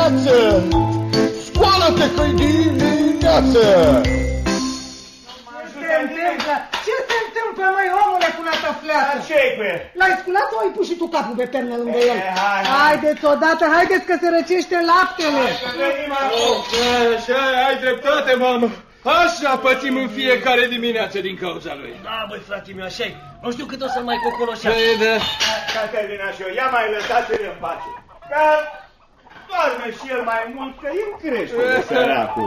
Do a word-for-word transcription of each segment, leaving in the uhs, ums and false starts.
Scoală-te că-i dimineață! Ce se întâmplă, măi, omule, cu nătăfleață? Ce-i cu el? L-ai sculat sau ai pus și tu capul pe pernă lângă el? hai, hai. Haideți odată, haideți că se răcește laptele. Așa, ai dreptate, mamă. Așa pățim în fiecare dimineață din cauza lui. Da, băi, frate meu, așa-i. Nu știu cât o să mai cocoloșească. Păi, da. Ca termina și eu, ia mai lăsați-l în pace. Că doarme și el mai mult, că e în creștere, săracul.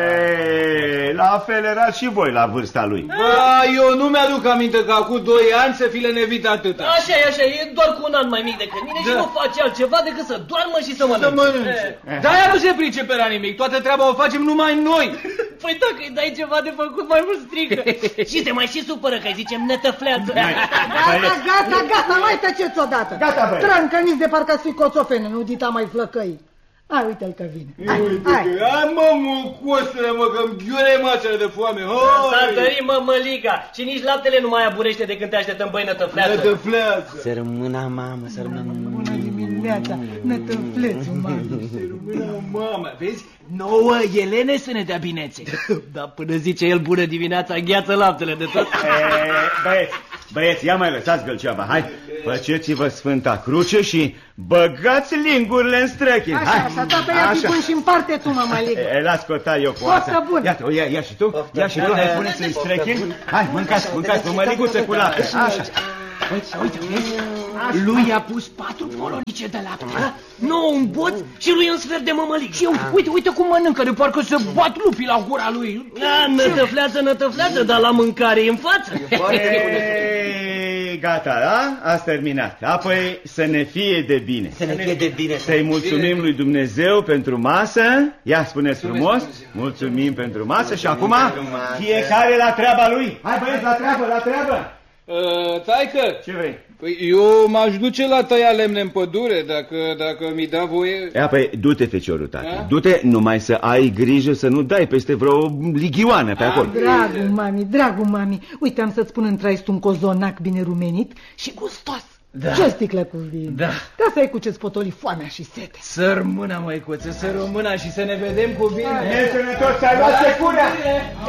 Ei, la fel erați și voi la vârsta lui. Bă, eu nu mi-aduc aminte că acum doi ani să fi lenevit atâta. Așa e, așa e, doar cu un an mai mic decât mine și Da. nu face altceva decât să doarmă și să mănânce. Să mănânce. E. Dar ea nu se pricepe la nimic, toată treaba o facem numai noi. Păi dacă îi dai ceva de făcut, mai mult strică. Și se mai și supără că îi zicem nătăfleață. Gata, gata, gata, mai tăceți odată. Gata, băi. Trâncăniți de parcă ați fi coțofene, nu dita mai flăcăi. Hai, uite-l că vine. Hai, Uite hai. că, hai mă, mucosule, mă, că-mi ghiure mațele de foame. S-a tărit mămăliga și nici laptele nu mai aburește de când te așteptăm, băi, nătăfleață. Nătăfleață. Să rămână, mamă, să rămână. Bună dimineața, nătăflețul, mamă. Mamă, vezi? Nouă Elene să ne dea binețe. Da, până zice el bună dimineața, îngheață laptele de tot. E, băieți, băieți, ia mai lăsați gălceava, hai. Făceți-vă Sfânta Cruce și băgați lingurile în străchini. Așa, așa, tata, ia pipun și împarte tu, mămăligă. E, las cota eu cu Poftă asta. bună. Iată, ia, ia și tu, ia și tu, hai, puneți în străchini. Hai, mâncați, mâncați, mămăliguță cu lapte. Așa. Uite, uite, vezi? Lui a pus patru polonice de lapte. Nu, un boț și lui un sfert de mămălig. Și uite, uite, uite cum mănâncă, de parcă se bat lupii la gura lui. Da, nătăfleață, nătăfleață, dar la mâncare e în față. Ei, gata, da? Ați terminat. Apoi să ne fie de bine. Să ne fie de bine. Să-i mulțumim lui Dumnezeu pentru masă. Ia, spuneți frumos. Mulțumim pentru masă și acum fiecare la treaba lui. Hai, băieți, la treabă, la treabă. Uh, taică, Ce vrei? păi eu m-aș duce la tăia lemne în pădure, dacă, dacă mi da voie. Ia, păi, du-te, feciorul, Da? tată. Du-te, numai să ai grijă să nu dai peste vreo lighioană pe acolo. Dragul mami, dragul mami, uite, am să-ți spun în traist un cozonac bine rumenit și gustos. Da. Ce sticlă cu vin. Da. Ca să ai cu ce-ți potoli foamea și sete. Să rămână, măicuță, să rămână și să ne vedem cu bine. E sănătos, ți-ai luat secura.